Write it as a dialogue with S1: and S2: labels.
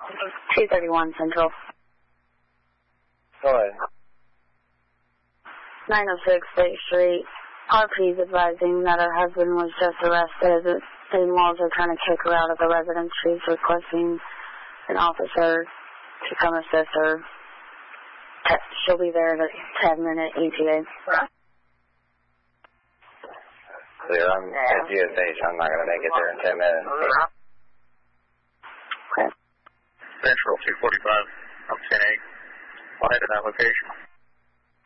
S1: 231 Central.
S2: Go ahead.
S1: 906 State Street. RP is advising that her husband was just arrested. The in-laws are trying to kick her out of the residence. She's requesting an officer to come assist her. She'll be there in a 10-minute ETA.
S2: Clear. I'm at GSH. I'm not going to make it there in 10 minutes.
S1: Okay.
S3: Central 245. I'm 10-8. I'll head to that location.